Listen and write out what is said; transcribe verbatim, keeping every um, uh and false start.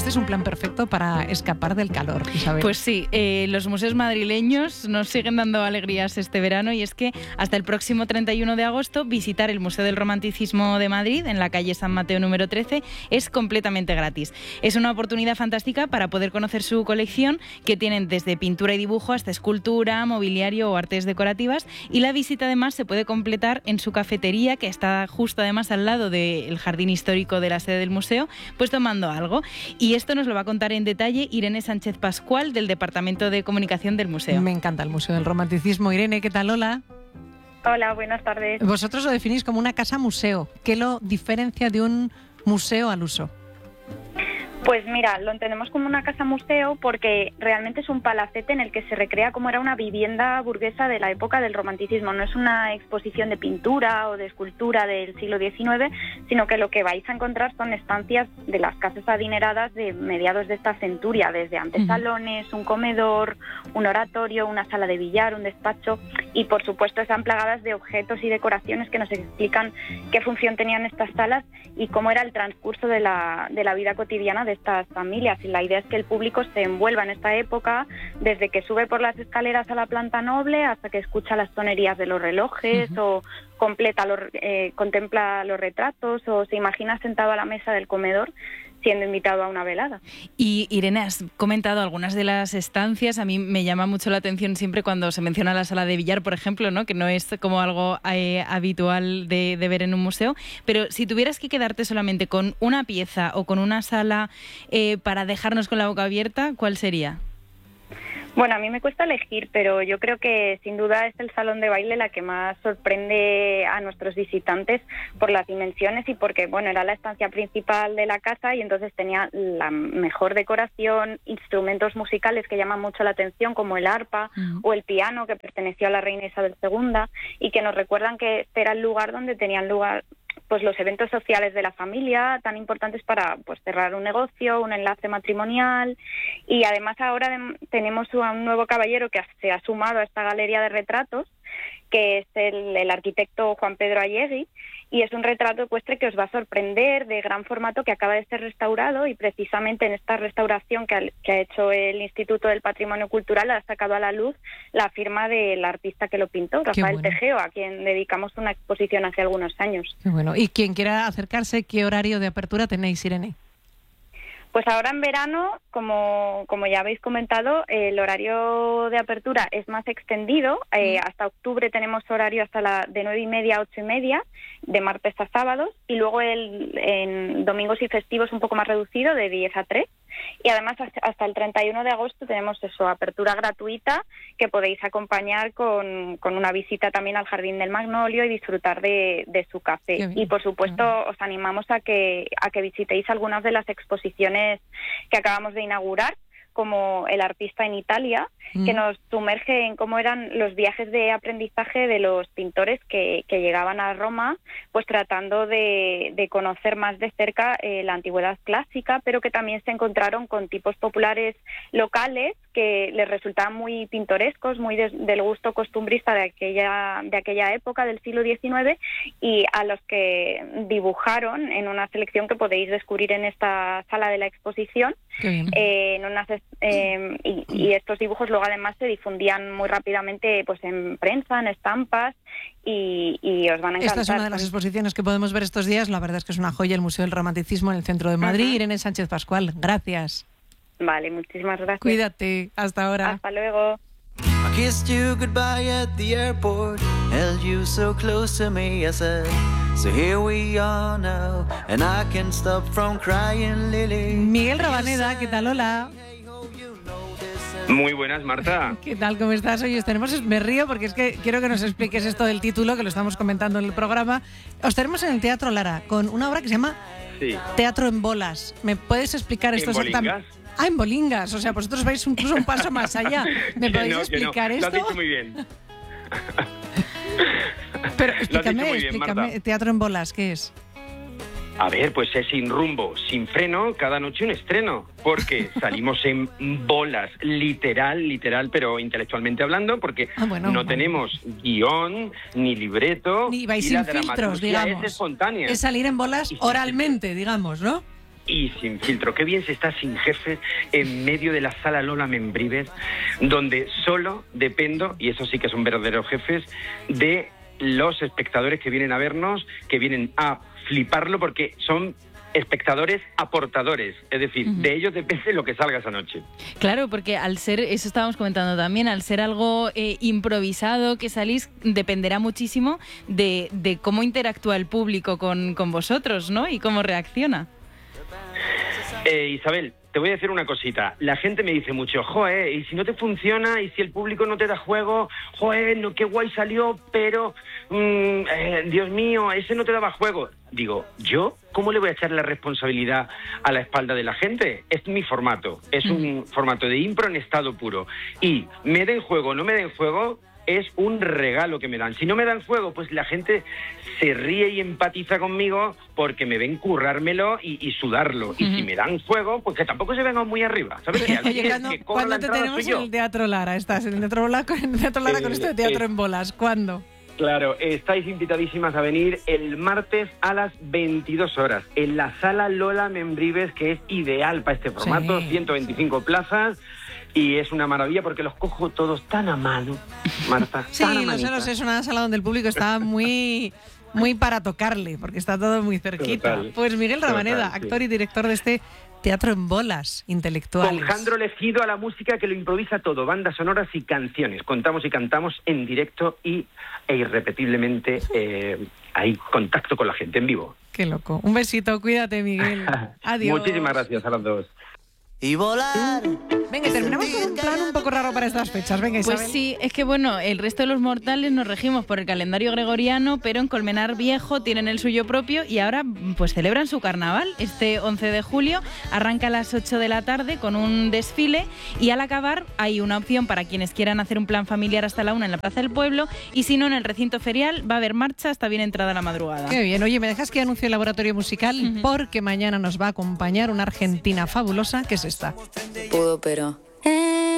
este es un plan perfecto para escapar del calor, Isabel. Pues sí, eh, los museos madrileños nos siguen dando alegrías este verano y es que hasta el próximo treinta y uno de agosto visitar el Museo del Romanticismo de Madrid en la calle San Mateo número trece es completamente gratis. Es una oportunidad fantástica para poder conocer su colección, que tienen desde pintura y dibujo hasta escultura, mobiliario o artes decorativas, y la visita además se puede completar en su cafetería, que está justo además al lado del jardín histórico de la sede del museo, pues tomando algo. Y esto nos lo va a contar en detalle Irene Sánchez Pascual, del Departamento de Comunicación del museo. Me encanta el Museo del Romanticismo. Irene, ¿qué tal? Hola. Hola, buenas tardes. Vosotros lo definís como una casa museo. ¿Qué lo diferencia de un museo al uso? Pues mira, lo entendemos como una casa museo porque realmente es un palacete en el que se recrea cómo era una vivienda burguesa de la época del romanticismo. No es una exposición de pintura o de escultura del siglo diecinueve, sino que lo que vais a encontrar son estancias de las casas adineradas de mediados de esta centuria, desde antesalones, un comedor, un oratorio, una sala de billar, un despacho, y por supuesto están plagadas de objetos y decoraciones que nos explican qué función tenían estas salas y cómo era el transcurso de la, de la vida cotidiana de estas familias. Y la idea es que el público se envuelva en esta época, desde que sube por las escaleras a la planta noble hasta que escucha las tonerías de los relojes, uh-huh. o completa los, eh, contempla los retratos o se imagina sentado a la mesa del comedor siendo invitado a una velada. Y Irene, has comentado algunas de las estancias. A mí me llama mucho la atención siempre cuando se menciona la sala de billar, por ejemplo, ¿no? Que no es como algo eh, habitual de, de ver en un museo. Pero si tuvieras que quedarte solamente con una pieza o con una sala eh, para dejarnos con la boca abierta, ¿cuál sería? Bueno, a mí me cuesta elegir, pero yo creo que sin duda es el salón de baile la que más sorprende a nuestros visitantes por las dimensiones y porque, bueno, era la estancia principal de la casa y entonces tenía la mejor decoración, instrumentos musicales que llaman mucho la atención, como el arpa uh-huh. o el piano, que perteneció a la reina Isabel segunda, y que nos recuerdan que este era el lugar donde tenían lugar pues los eventos sociales de la familia, tan importantes para pues cerrar un negocio, un enlace matrimonial. Y además ahora de, tenemos a un nuevo caballero que se ha sumado a esta galería de retratos, que es el, el arquitecto Juan Pedro Allegui, y es un retrato ecuestre que os va a sorprender, de gran formato, que acaba de ser restaurado, y precisamente en esta restauración que ha, que ha hecho el Instituto del Patrimonio Cultural ha sacado a la luz la firma del artista que lo pintó, Rafael bueno. Tejeo, a quien dedicamos una exposición hace algunos años. Qué bueno. Y quien quiera acercarse, ¿qué horario de apertura tenéis, Irene? Pues ahora en verano, como, como ya habéis comentado, el horario de apertura es más extendido. Eh, hasta octubre tenemos horario hasta la de nueve y media a ocho y media, de martes a sábados, y luego el, en domingos y festivos un poco más reducido, de diez a tres. Y además hasta el treinta y uno de agosto tenemos eso, apertura gratuita, que podéis acompañar con, con una visita también al Jardín del Magnolio y disfrutar de, de su café. Y por supuesto os animamos a que, a que visitéis algunas de las exposiciones que acabamos de inaugurar, como El artista en Italia, mm. que nos sumerge en cómo eran los viajes de aprendizaje de los pintores que, que llegaban a Roma, pues tratando de, de conocer más de cerca eh, la antigüedad clásica, pero que también se encontraron con tipos populares locales que les resultaban muy pintorescos, muy de, del gusto costumbrista de aquella, de aquella época del siglo diecinueve, y a los que dibujaron en una selección que podéis descubrir en esta sala de la exposición, eh, en unas Eh, y, y estos dibujos luego además se difundían muy rápidamente pues en prensa, en estampas, y, y os van a encantar. Esta es una de las exposiciones que podemos ver estos días. La verdad es que es una joya, el Museo del Romanticismo en el centro de Madrid. Uh-huh. Irene Sánchez Pascual, gracias. Vale, muchísimas gracias. Cuídate, hasta ahora. Hasta luego. I kissed you goodbye at the airport, held you so close to me, I said, so here we are now, and I can't stop from crying, Lily. Miguel Rabaneda, ¿qué tal? Hola. Muy buenas, Marta. ¿Qué tal? ¿Cómo estás? Oye, tenemos, me río porque es que quiero que nos expliques esto del título, que lo estamos comentando en el programa. Os tenemos en el Teatro Lara con una obra que se llama sí. Teatro en Bolas. ¿Me puedes explicar esto exactamente? Ah, en Bolingas. O sea, vosotros vais incluso un paso más allá. ¿Me podéis no, explicar no. esto? Lo has dicho muy bien. Pero explícame, bien, explícame. Marta. Teatro en Bolas, ¿qué es? A ver, pues es sin rumbo, sin freno, cada noche un estreno, porque salimos en bolas, literal, literal, pero intelectualmente hablando, porque ah, bueno, no bueno. tenemos guión, ni libreto, ni vais y sin la filtros, dramaturgia digamos. es espontánea. Es salir en bolas oralmente, digamos, ¿no? y sin filtro. Qué bien se está sin jefes en medio de la sala Lola Membrives, donde solo dependo, y eso sí que son verdaderos jefes, de los espectadores que vienen a vernos, que vienen a fliparlo, porque son espectadores aportadores, es decir, uh-huh. de ellos depende lo que salga esa noche. Claro, porque al ser, eso estábamos comentando también, al ser algo eh, improvisado que salís, dependerá muchísimo de, de cómo interactúa el público con, con vosotros, ¿no? Y cómo reacciona. Eh, Isabel, te voy a decir una cosita. La gente me dice mucho, joder, y si no te funciona, y si el público no te da juego, joder, no, qué guay salió, pero, mmm, eh, Dios mío, ese no te daba juego. Digo, ¿yo cómo le voy a echar la responsabilidad a la espalda de la gente? Es mi formato, es un formato de impro en estado puro. Y me den juego o no me den juego, es un regalo que me dan. Si no me dan juego, pues la gente se ríe y empatiza conmigo porque me ven currármelo y, y sudarlo. Uh-huh. Y si me dan juego, pues que tampoco se vengan muy arriba, ¿sabes? Que Oye, ¿cuándo, que ¿cuándo te tenemos en el Teatro Lara? ¿Estás en el Teatro Lara, en el Teatro Lara eh, con esto de teatro eh, en bolas? ¿Cuándo? Claro, estáis invitadísimas a venir el martes a las veintidós horas en la sala Lola Membrives, que es ideal para este formato, sí. ciento veinticinco plazas. Y es una maravilla porque los cojo todos tan a mano, Marta. Sí, tan lo sé, lo sé, es una sala donde el público está muy, muy para tocarle, porque está todo muy cerquita. Total, pues Miguel Rabaneda, total, actor sí. y director de este Teatro en Bolas intelectuales. Con Jandro Legido a la música, que lo improvisa todo, bandas sonoras y canciones. Contamos y cantamos en directo y e irrepetiblemente eh, hay contacto con la gente en vivo. Qué loco. Un besito, cuídate, Miguel. Adiós. Muchísimas gracias a los dos. Y volar. Venga, terminamos con un plan un poco raro para estas fechas. Venga, Isabel. Pues sí, es que bueno, el resto de los mortales nos regimos por el calendario gregoriano, pero en Colmenar Viejo tienen el suyo propio y ahora pues celebran su carnaval. Este once de julio arranca a las ocho de la tarde con un desfile y al acabar hay una opción para quienes quieran hacer un plan familiar hasta la una en la Plaza del Pueblo, y si no, en el recinto ferial va a haber marcha hasta bien entrada la madrugada. Qué bien. Oye, ¿me dejas que anuncie el laboratorio musical? Uh-huh. Porque mañana nos va a acompañar una argentina fabulosa, que es esta. Pudo, pero